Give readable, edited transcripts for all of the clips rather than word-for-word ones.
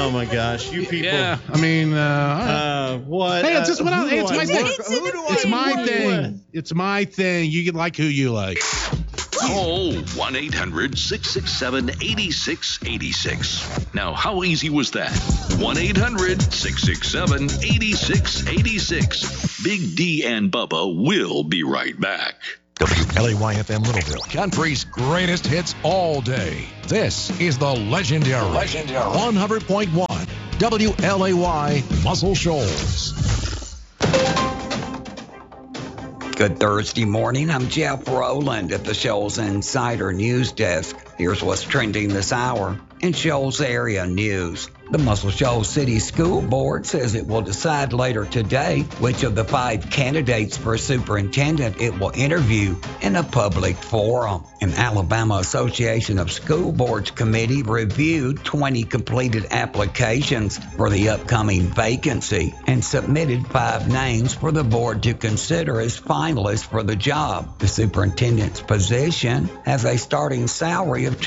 Oh, my gosh. You people. Yeah, I mean, what? Hey, it's just what it's my thing. It's my work thing. with? It's my thing. You can like who you like. Call 1-800-667-8686. Now, how easy was that? 1-800-667-8686. Big D and Bubba will be right back. WLAY-FM Littleville, country's greatest hits all day. This is the legendary 100.1 WLAY Muscle Shoals. Good Thursday morning. I'm Jeff Rowland at the Shoals Insider News Desk. Here's what's trending this hour in Shoals area news. The Muscle Shoals City School Board says it will decide later today which of the 5 candidates for superintendent it will interview in a public forum. An Alabama Association of School Boards committee reviewed 20 completed applications for the upcoming vacancy and submitted 5 names for the board to consider as finalists for the job. The superintendent's position has a starting salary of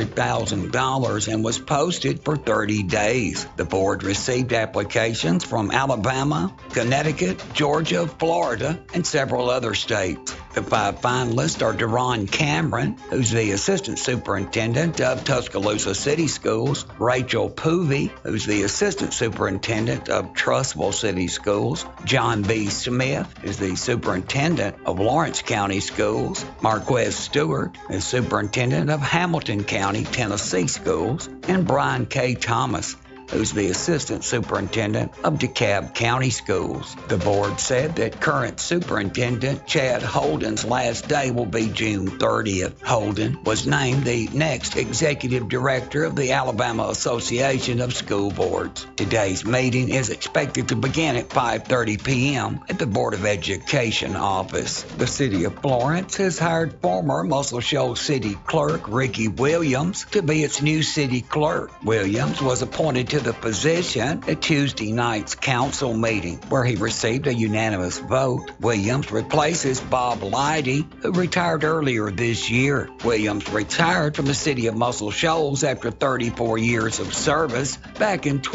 $200,000 and was posted for 30 days. The board received applications from Alabama, Connecticut, Georgia, Florida, and several other states. The 5 finalists are Deron Cameron, who's the assistant superintendent of Tuscaloosa City Schools, Rachel Poovey, who's the assistant superintendent of Trussville City Schools, John B. Smith is the superintendent of Lawrence County Schools, Marquez Stewart is superintendent of Hamilton County, Tennessee Schools, and Brian K. Thomas, who's the assistant superintendent of DeKalb County Schools. The board said that current superintendent Chad Holden's last day will be June 30th. Holden was named the next executive director of the Alabama Association of School Boards. Today's meeting is expected to begin at 5:30 p.m. at the Board of Education office. The city of Florence has hired former Muscle Shoals City Clerk Ricky Williams to be its new city clerk. Williams was appointed to the position at Tuesday night's council meeting, where he received a unanimous vote. Williams replaces Bob Leidy, who retired earlier this year. Williams retired from the city of Muscle Shoals after 34 years of service back in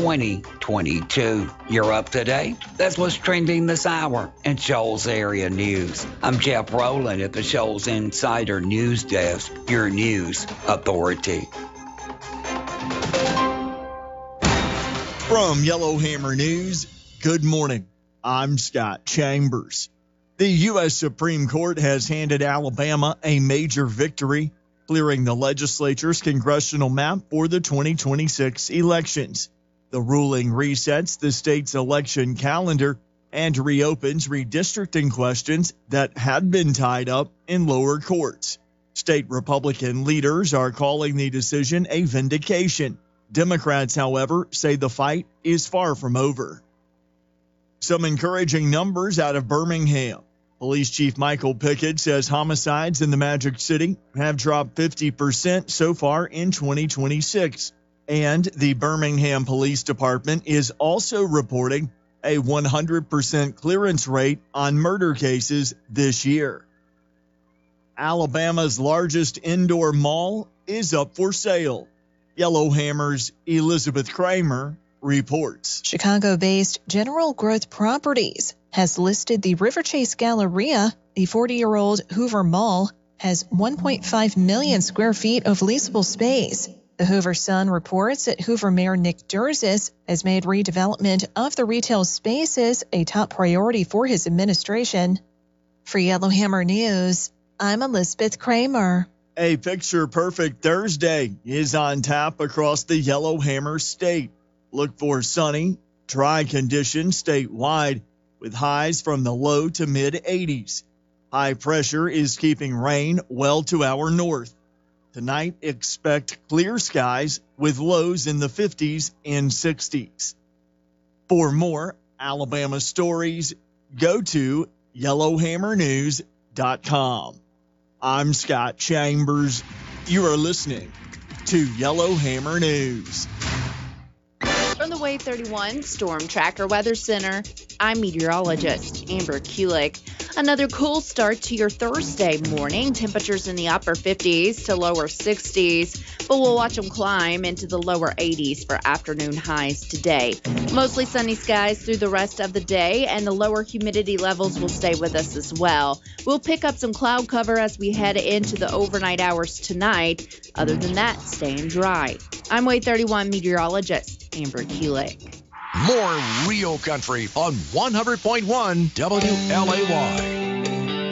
2022. You're up to date? That's what's trending this hour in Shoals area news. I'm Jeff Rowland at the Shoals Insider News Desk, your news authority. From Yellowhammer News, good morning. I'm Scott Chambers. The U.S. Supreme Court has handed Alabama a major victory, clearing the legislature's congressional map for the 2026 elections. The ruling resets the state's election calendar and reopens redistricting questions that had been tied up in lower courts. State Republican leaders are calling the decision a vindication. Democrats, however, say the fight is far from over. Some encouraging numbers out of Birmingham. Police Chief Michael Pickett says homicides in the Magic City have dropped 50% so far in 2026. And the Birmingham Police Department is also reporting a 100% clearance rate on murder cases this year. Alabama's largest indoor mall is up for sale. Yellowhammer's Elizabeth Kramer reports. Chicago-based General Growth Properties has listed the Riverchase Galleria. The 40-year-old Hoover Mall has 1.5 million square feet of leasable space. The Hoover Sun reports that Hoover Mayor Nick Durzis has made redevelopment of the retail spaces a top priority for his administration. For Yellowhammer News, I'm Elizabeth Kramer. A picture-perfect Thursday is on tap across the Yellowhammer State. Look for sunny, dry conditions statewide with highs from the low to mid-80s. High pressure is keeping rain well to our north. Tonight, expect clear skies with lows in the 50s and 60s. For more Alabama stories, go to yellowhammernews.com. I'm Scott Chambers. You are listening to Yellowhammer News. From the Wave 31 Storm Tracker Weather Center, I'm meteorologist Amber Kulik. Another cool start to your Thursday morning. Temperatures in the upper 50s to lower 60s, but we'll watch them climb into the lower 80s for afternoon highs today. Mostly sunny skies through the rest of the day, and the lower humidity levels will stay with us as well. We'll pick up some cloud cover as we head into the overnight hours tonight. Other than that, staying dry. I'm Wave 31 meteorologist Amber Kulik. More real country on 100.1 WLAY.